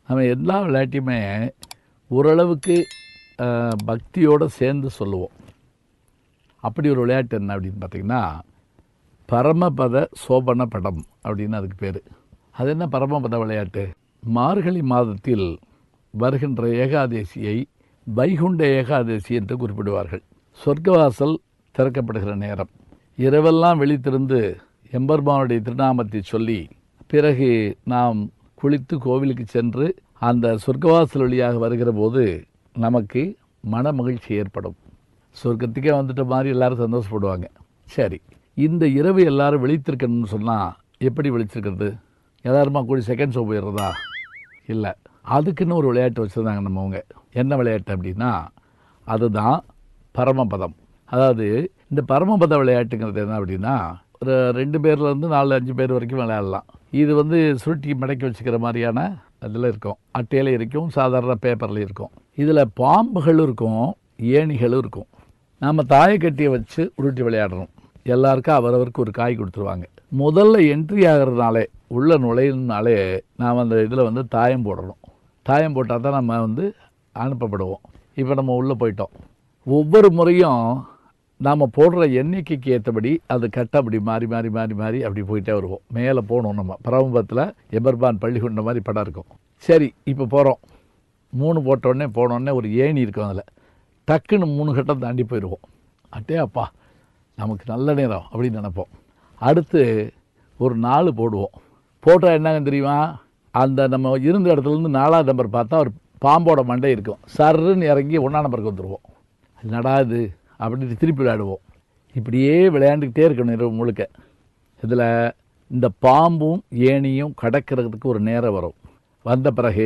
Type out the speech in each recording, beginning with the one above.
நம்ம எல்லா விளையாட்டையுமே ஓரளவுக்கு பக்தியோடு சேர்ந்து சொல்லுவோம். அப்படி ஒரு விளையாட்டு என்ன அப்படின்னு பார்த்திங்கன்னா, பரமபத சோபன படம் அப்படின்னு அதுக்கு பேர். அது என்ன பரமபத விளையாட்டு? மார்கழி மாதத்தில் வருகின்ற ஏகாதேசியை வைகுண்ட ஏகாதேசி என்று குறிப்பிடுவார்கள். சொர்க்கவாசல் திறக்கப்படுகிற நேரம், இரவெல்லாம் விழித்திருந்து எம்பெருமானுடைய திருநாமத்தை சொல்லி பிறகு நாம் குளித்து கோவிலுக்கு சென்று அந்த சொர்க்கவாசல் வழியாக வருகிற போது நமக்கு மன மகிழ்ச்சி ஏற்படும். சொர்க்கத்துக்கே வந்துட்ட மாதிரி எல்லாரும் சந்தோஷப்படுவாங்க. சரி, இந்த இரவு எல்லாரும் விழித்திருக்கணும்னு சொன்னால் எப்படி விழிச்சிருக்கிறது? யதார்த்தமாக கூடி செகண்ட் ஷோ போயிடுறதா? இல்லை, அதுக்குன்னு ஒரு விளையாட்டு வச்சுருந்தாங்க நம்மவங்க. என்ன விளையாட்டு அப்படின்னா, அதுதான் பரமபதம். அதாவது இந்த பரமபத விளையாட்டுங்கிறது என்ன அப்படின்னா, ஒரு 2 பேர்லேருந்து 4-5 பேர் வரைக்கும் விளையாடலாம். இது சுருட்டி மடக்கி வச்சுக்கிற மாதிரியான அதில் இருக்கும். அட்டையில் இருக்கும், சாதாரண பேப்பரில் இருக்கும். இதில் பாம்புகளும் இருக்கும், ஏணிகளும் இருக்கும். நாம் தாயக்கட்டியை வச்சு உருட்டி விளையாடணும். எல்லாருக்கும் அவரவருக்கு ஒரு காய் கொடுத்துருவாங்க. முதல்ல என்ட்ரி ஆகிறதுனாலே, உள்ள நுழையினாலே நாம் அந்த இதில் தாயம் போடணும். தாயம் போட்டால் தான் நம்ம அனுப்பப்படுவோம். இப்போ நம்ம உள்ளே போயிட்டோம். ஒவ்வொரு முறையும் நாம் போடுற எண்ணிக்கைக்கு ஏற்றபடி அது கட்ட அப்படி மாறி மாறி மாறி மாறி அப்படி போயிட்டே வருவோம். மேலே போகணும். நம்ம பரமபத்தில் எபெர்பான் பள்ளிகொண்ட மாதிரி படம் இருக்கும். சரி, இப்போ போகிறோம். 3 போட்டோடனே போனோடனே ஒரு ஏணி இருக்கும். அதில் டக்குன்னு 3 கட்டம் தாண்டி போயிடுவோம். அட்டே அப்பா, நமக்கு நல்ல நேரம் அப்படின்னு நினைப்போம். அடுத்து ஒரு 4 போடுவோம். போட்டால் என்னங்க தெரியுமா, அந்த நம்ம இருந்த இடத்துலேருந்து 4ஆவது நம்பர் பார்த்தா ஒரு பாம்போட மண்டை இருக்கும். சர்ன்னு இறங்கி 1ஆம் நம்பருக்கு வந்துடுவோம். நடாது அப்படின்னு திருப்பி விளையாடுவோம். இப்படியே விளையாண்டுக்கிட்டே இருக்கணும் இரவு முழுக்க. இதில் இந்த பாம்பும் ஏணியும் கடக்கிறதுக்கு ஒரு நேரம் வரும். வந்த பிறகு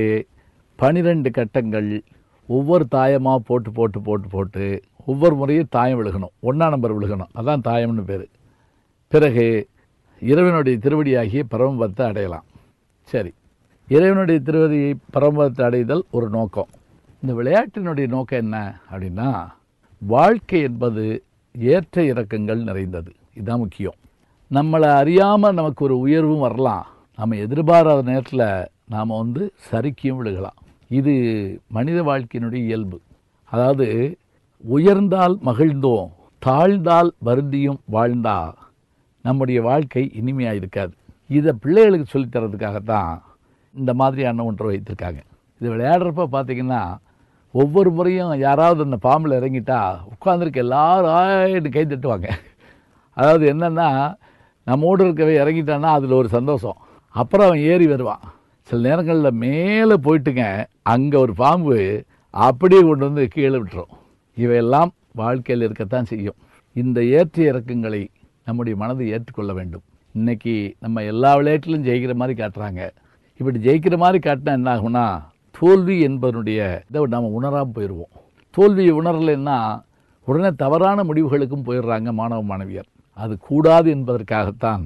12 கட்டங்கள் ஒவ்வொரு தாயமாக போட்டு போட்டு போட்டு போட்டு ஒவ்வொரு முறையும் தாயம் விழுகணும். 1ஆம் நம்பர் விழுகணும். அதான் தாயம்னு பேர். பிறகு இறைவனுடைய திருவடியாகிய பரமபதத்தை அடையலாம். சரி, இறைவனுடைய திருவடி பரமபதத்தை அடைதல் ஒரு நோக்கம். இந்த விளையாட்டினுடைய நோக்கம் என்ன அப்படின்னா, வாழ்க்கை என்பது ஏற்ற இறக்கங்கள் நிறைந்தது. இதுதான் முக்கியம். நம்மளை அறியாமல் நமக்கு ஒரு உயர்வும் வரலாம். நம்ம எதிர்பாராத நேரத்தில் நாம் சரிக்கியும் விழுகலாம். இது மனித வாழ்க்கையினுடைய இயல்பு. அதாவது உயர்ந்தால் மகிழ்ந்தோம், தாழ்ந்தால் வருந்தியும் வாழ்ந்தா நம்முடைய வாழ்க்கை இனிமையாக இருக்காது. இதை பிள்ளைகளுக்கு சொல்லித்தரதுக்காகத்தான் இந்த மாதிரியான ஒன்றை வைத்திருக்காங்க. இது விளையாடுறப்ப பார்த்திங்கன்னா, ஒவ்வொரு முறையும் யாராவது அந்த பாம்பில் இறங்கிட்டா உட்காந்துருக்க எல்லாரும் ஆயிட்டு கை தட்டுவாங்க. அதாவது என்னென்னா, நம்மோடு இருக்கவே இறங்கிட்டான்னா அதில் ஒரு சந்தோஷம். அப்புறம் அவன் ஏறி வருவான். சில நேரங்களில் மேலே போயிட்டுங்க, அங்கே ஒரு பாம்பு அப்படியே கொண்டு கீழே விட்டுரும். இவையெல்லாம் வாழ்க்கையில் இருக்கத்தான் செய்யும். இந்த ஏற்ற இறக்கங்களை நம்முடைய மனதை ஏற்றுக்கொள்ள வேண்டும். இன்றைக்கி நம்ம எல்லா விளையாட்டிலும் ஜெயிக்கிற மாதிரி காட்டுறாங்க. இப்படி ஜெயிக்கிற மாதிரி காட்டினா என்ன ஆகும்னா, தோல்வி என்பதனுடைய இதை நாம் உணராமல் போயிடுவோம். தோல்வியை உணரலைன்னா உடனே தவறான முடிவுகளுக்கும் போயிடுறாங்க மாணவ மாணவியர். அது கூடாது என்பதற்காகத்தான்,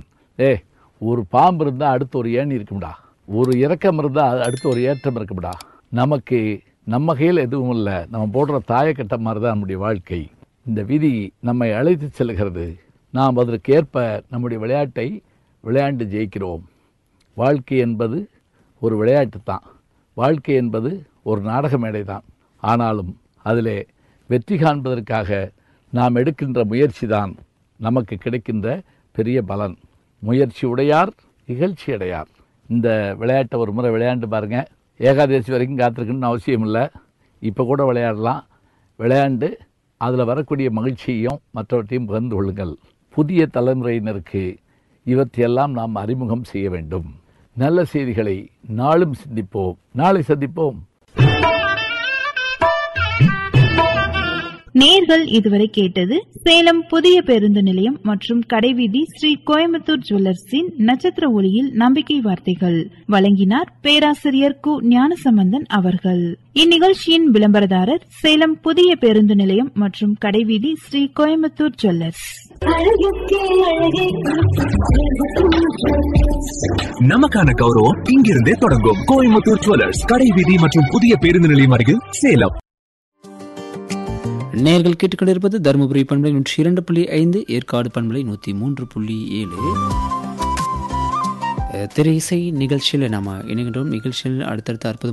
ஒரு பாம்பு இருந்தால் அடுத்து ஒரு ஏணி இருக்கும்டா, ஒரு இறக்கம் இருந்தால் அடுத்து ஒரு ஏற்றம் இருக்கும்டா. நமக்கு நம்ம கையில் எதுவும் இல்லை, நம்ம போடுற தாயக்கட்ட மாதிரி தான் நம்முடைய வாழ்க்கை. இந்த விதி நம்மை அழைத்து செல்கிறது. நாம் அதற்கு ஏற்ப நம்முடைய விளையாட்டை விளையாண்டு ஜெயிக்கிறோம். வாழ்க்கை என்பது ஒரு விளையாட்டு தான். வாழ்க்கை என்பது ஒரு நாடக மேடை தான். ஆனாலும் அதிலே வெற்றி காண்பதற்காக நாம் எடுக்கின்ற முயற்சி தான் நமக்கு கிடைக்கின்ற பெரிய பலன். முயற்சி உடையார் இகழ்ச்சி அடையார். இந்த விளையாட்டை ஒரு முறை விளையாண்டு பாருங்கள். ஏகாதசி வரைக்கும் காத்திருக்குன்னு அவசியம் இல்லை. இப்போ கூட விளையாடலாம். விளையாண்டு அதில் வரக்கூடிய மகிழ்ச்சியையும் மற்றவற்றையும் பகிர்ந்து கொள்ளுங்கள். புதிய தலைமுறையினருக்கு இவற்றையெல்லாம் நாம் அறிமுகம் செய்ய வேண்டும். நல்ல செய்திகளை நாளும் சிந்திப்போம். நாளை சந்திப்போம். நேர்கள் இதுவரை கேட்டது சேலம் புதிய பேருந்து நிலையம் மற்றும் கடைவீதி ஸ்ரீ கோயம்புத்தூர் ஜுவல்லர்ஸின் நட்சத்திர ஒளியில் நம்பிக்கை வார்த்தைகள். வழங்கினார் பேராசிரியர் கு ஞானசம்பந்தன் அவர்கள். இந்நிகழ்ச்சியின் விளம்பரதாரர் சேலம் புதிய பேருந்து நிலையம் மற்றும் கடைவீதி ஸ்ரீ கோயம்புத்தூர் ஜுவல்லர்ஸ். நமக்கான கௌரவம் இங்கிருந்தே தொடங்கும். கோயம்புத்தூர் ஜுவல்லர்ஸ், கடைவீதி மற்றும் புதிய பேருந்து நிலையம் அருகில், சேலம். நேர்கள் கேட்டுக்கொண்டிருப்பது தருமபுரி பண்பலை 102.5, ஏற்காடு பண்பலை 103.7 திரை இசை நிகழ்ச்சியில் நாம் இணைகின்றோம். நிகழ்ச்சியில் அடுத்தடுத்த அற்புதம்